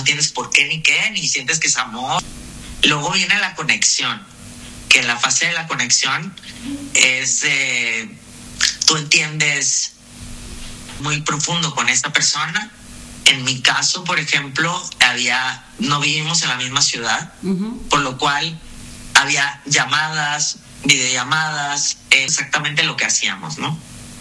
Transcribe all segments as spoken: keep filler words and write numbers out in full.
tienes por qué ni qué, ni sientes que es amor. Luego viene la conexión, que la fase de la conexión es, eh, tú entiendes muy profundo con esta persona. En mi caso, por ejemplo, había, no vivimos en la misma ciudad, uh-huh. por lo cual había llamadas, videollamadas, eh, exactamente lo que hacíamos, ¿no?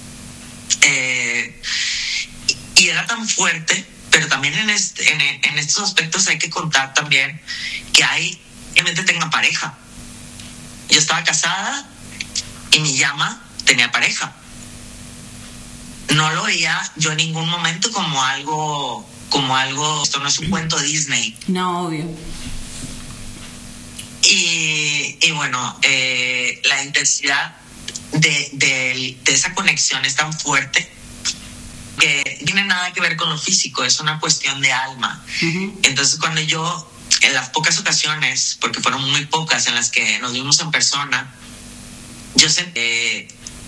Eh, y era tan fuerte, pero también en, este, en, en estos aspectos hay que contar también que hay, realmente tenga pareja. Yo estaba casada y mi llama tenía pareja. No lo veía yo en ningún momento como algo, como algo, esto no es un cuento Disney. No, obvio. Y, y bueno, eh, la intensidad de, de, de esa conexión es tan fuerte que no tiene nada que ver con lo físico, es una cuestión de alma. Uh-huh. Entonces, cuando yo, en las pocas ocasiones, porque fueron muy pocas en las que nos vimos en persona, yo sentí eh,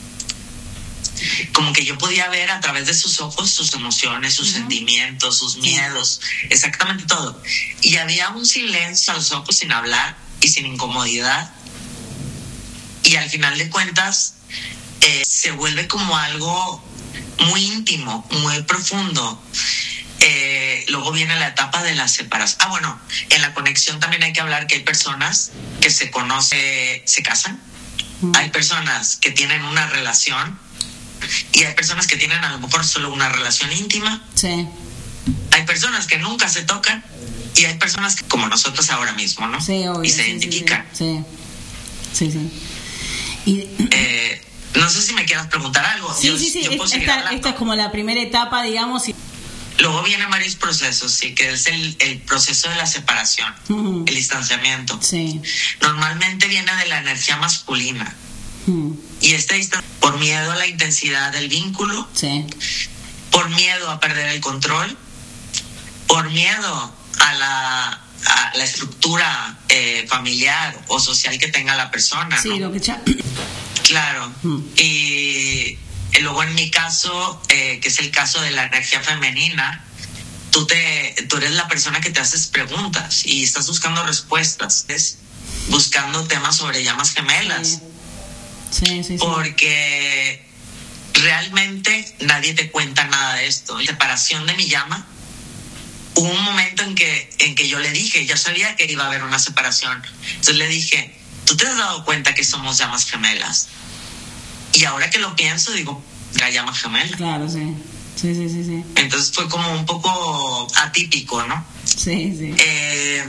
como que yo podía ver a través de sus ojos sus emociones, sus uh-huh. sentimientos, sus miedos, exactamente todo. Y había un silencio a los ojos sin hablar y sin incomodidad. Y al final de cuentas, eh, se vuelve como algo muy íntimo, muy profundo. Eh, luego viene la etapa de la separación. Ah, bueno, en la conexión también hay que hablar que hay personas que se conocen, se casan. Mm. Hay personas que tienen una relación y hay personas que tienen a lo mejor solo una relación íntima. Sí. Hay personas que nunca se tocan y hay personas que, como nosotros ahora mismo, ¿no? Sí, obvio. Y se sí, identifican. Sí, sí, sí. sí. Y... Eh, no sé si me quieras preguntar algo. Sí, yo, sí, sí. Yo puedo esta, esta es como la primera etapa, digamos. Y... Luego vienen varios procesos, sí, que es el, el proceso de la separación, uh-huh. el distanciamiento. Sí. Normalmente viene de la energía masculina. Uh-huh. Y este distanciamiento, por miedo a la intensidad del vínculo, sí. por miedo a perder el control, por miedo a la, a la estructura eh, familiar o social que tenga la persona. Sí, ¿no? lo que ya... Claro. Uh-huh. Y... Luego en mi caso, eh, que es el caso de la energía femenina, tú, te, tú eres la persona que te haces preguntas y estás buscando respuestas, es buscando temas sobre llamas gemelas. Sí. Sí, sí, sí. Porque realmente nadie te cuenta nada de esto. La separación de mi llama, hubo un momento en que, en que yo le dije, yo sabía que iba a haber una separación. Entonces le dije, ¿tú te has dado cuenta que somos llamas gemelas? Y ahora que lo pienso, digo, la llama gemela. Claro, sí. Sí, sí, sí, sí. Entonces fue como un poco atípico, ¿no? Sí, sí. Eh,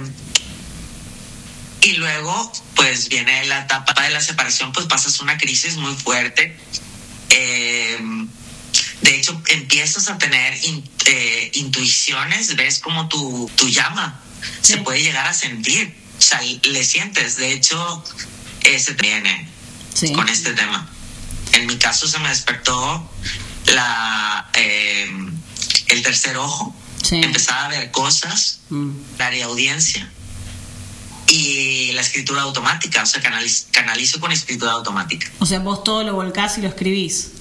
y luego, pues viene la etapa de la separación, pues pasas una crisis muy fuerte. Eh, de hecho, empiezas a tener in, eh, intuiciones, ves como tu, tu llama sí. se puede llegar a sentir. O sea, le sientes. De hecho, ese viene sí. con este tema. En mi caso se me despertó la eh, el tercer ojo. Sí. Empezaba a ver cosas, mm. la audiencia y la escritura automática. O sea, canalizo, canalizo con escritura automática. O sea, vos todo lo volcás y lo escribís.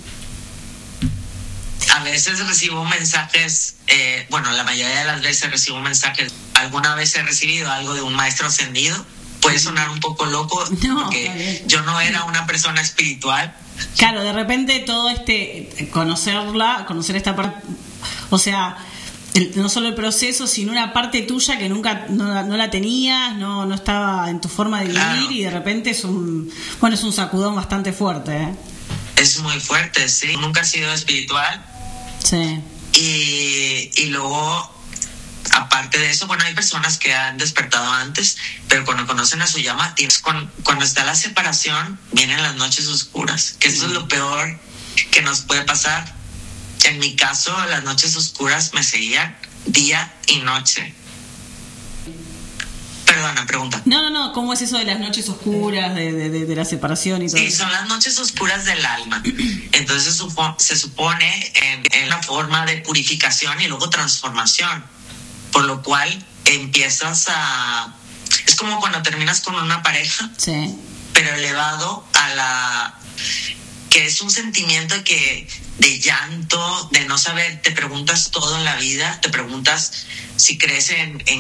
A veces recibo mensajes, eh, bueno, la mayoría de las veces recibo mensajes. Alguna vez he recibido algo de un maestro ascendido. Puede sonar un poco loco no, porque yo no era una persona espiritual. Claro, de repente todo este, conocerla, conocer esta parte, o sea, el, no solo el proceso, sino una parte tuya que nunca, no, no la tenías, no, no estaba en tu forma de vivir claro. y de repente es un, bueno, es un sacudón bastante fuerte, ¿eh? Es muy fuerte, sí. Nunca he sido espiritual. Sí. Y, y luego... Aparte de eso, bueno, hay personas que han despertado antes, pero cuando conocen a su llama, tienes, cuando, cuando está la separación, vienen las noches oscuras, que eso es lo peor que nos puede pasar. En mi caso, las noches oscuras me seguían día y noche. Perdona, pregunta. No, no, no, ¿cómo es eso de las noches oscuras, de, de, de, de la separación y todo? Sí, son las noches oscuras del alma. Entonces supo, se supone en, en la forma de purificación y luego transformación. Por lo cual empiezas a... Es como cuando terminas con una pareja, sí. pero elevado a la... que es un sentimiento que de llanto, de no saber, te preguntas todo en la vida, te preguntas si crees en, en